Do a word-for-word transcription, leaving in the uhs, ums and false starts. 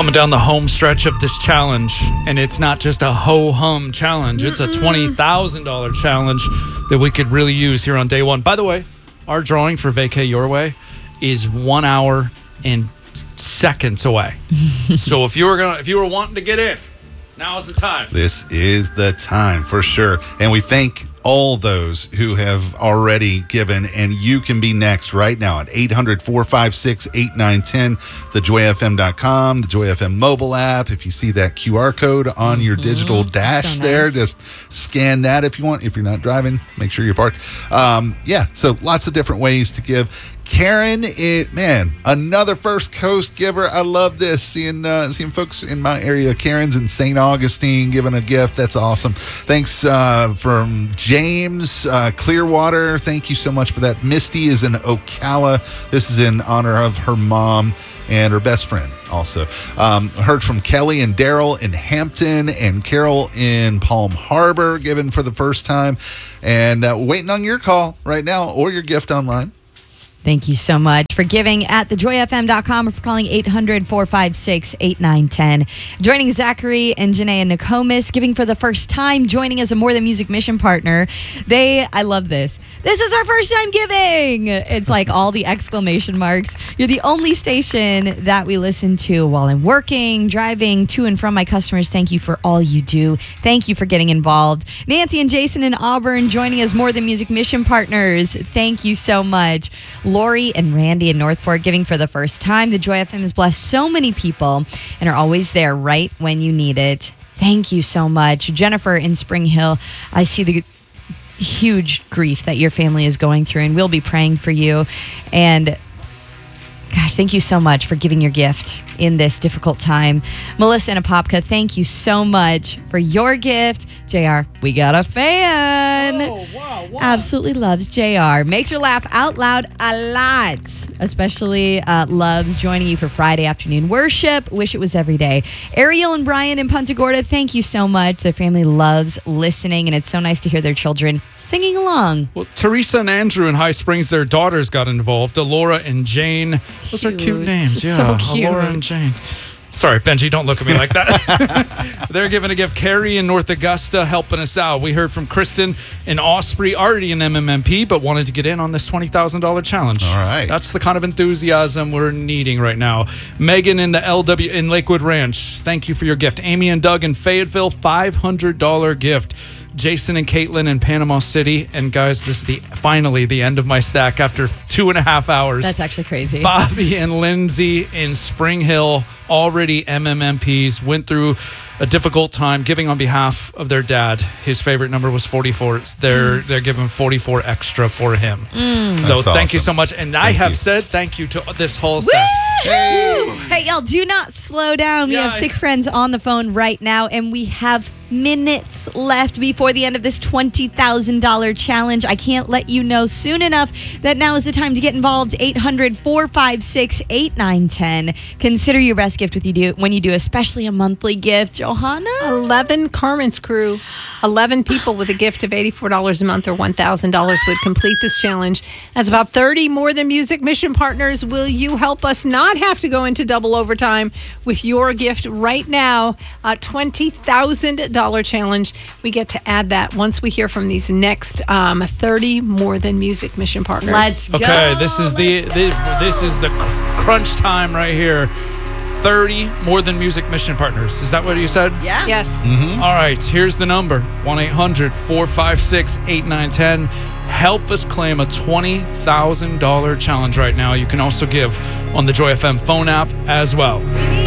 Coming down the home stretch of this challenge, and it's not just a ho-hum challenge. Mm-mm. It's a twenty thousand dollars challenge that we could really use here on day one. By the way, our drawing for Vacay Your Way is one hour and seconds away. So if you were gonna, if you were wanting to get in, now is the time. This is the time for sure. And we thank all those who have already given, and you can be next right now at eight hundred, four five six, eight nine one zero, the joy f m dot com, the Joy F M mobile app. If you see that Q R code on your mm-hmm. digital dash so there, nice. Just scan that if you want. If you're not driving, make sure you park. Um, yeah, so lots of different ways to give. Karen, it, man, another First Coast giver. I love this, seeing uh, seeing folks in my area. Karen's in Saint Augustine giving a gift. That's awesome. Thanks uh, from James uh, Clearwater. Thank you so much for that. Misty is in Ocala. This is in honor of her mom and her best friend also. Um, heard from Kelly and Daryl in Hampton and Carol in Palm Harbor, given for the first time. And uh, waiting on your call right now or your gift online. Thank you so much for giving at the joy f m dot com or for calling eight hundred, four five six, eight nine one zero. Joining Zachary and Janae Nokomis, giving for the first time, joining as a More Than Music mission partner. They, I love this. This is our first time giving. It's like all the exclamation marks. You're the only station that we listen to while I'm working, driving to and from my customers. Thank you for all you do. Thank you for getting involved. Nancy and Jason in Auburn joining as More Than Music mission partners. Thank you so much. Lori and Randy in Northport giving for the first time. The Joy F M has blessed so many people and are always there right when you need it. Thank you so much. Jennifer in Spring Hill, I see the huge grief that your family is going through, and we'll be praying for you. And gosh, thank you so much for giving your gift in this difficult time. Melissa and Apopka, thank you so much for your gift. J R, we got a fan. Oh, wow, wow. Absolutely loves J R. Makes her laugh out loud a lot. Especially uh, loves joining you for Friday afternoon worship. Wish it was every day. Ariel and Brian in Punta Gorda, thank you so much. Their family loves listening, and it's so nice to hear their children singing along. Well, Teresa and Andrew in High Springs, their daughters got involved. Alora and Jane. Those cute. Are cute names. Yeah, so cute. Alora and Jane. Sorry, Benji, don't look at me like that. They're giving a gift. Carrie in North Augusta helping us out. We heard from Kristen in Osprey, already an M M M P, but wanted to get in on this twenty thousand dollars challenge. All right. That's the kind of enthusiasm we're needing right now. Megan in the L W in Lakewood Ranch, thank you for your gift. Amy and Doug in Fayetteville, five hundred dollars gift. Jason and Caitlin in Panama City. And guys, this is the finally the end of my stack after two and a half hours. That's actually crazy. Bobby and Lindsay in Spring Hill, already M M M Ps, went through a difficult time giving on behalf of their dad. His favorite number was forty-four. They're mm. they're giving forty-four extra for him. Mm. So That's thank awesome. you so much. And thank I have you. said thank you to this whole staff. Hey. hey, y'all, do not slow down. We yeah, have six I... friends on the phone right now, and we have minutes left before the end of this twenty thousand dollars challenge. I can't let you know soon enough that now is the time to get involved. eight hundred, four five six, eight nine one zero. Consider your best gift with you do when you do, especially a monthly gift. Johanna? eleven Carmen's crew. eleven people with a gift of eighty-four dollars a month or one thousand dollars would complete this challenge. That's about thirty More Than Music mission partners. Will you help us not have to go into double overtime with your gift right now? A twenty thousand dollars challenge. We get to add that once we hear from these next um, thirty More Than Music mission partners. Let's go. Okay, this is the this, this is the crunch time right here. thirty More Than Music mission partners. Is that what you said? Yeah. Yes. Mm-hmm. All right, here's the number. one eight hundred, four five six, eight nine one zero. Help us claim a twenty thousand dollars challenge right now. You can also give on the Joy F M phone app as well.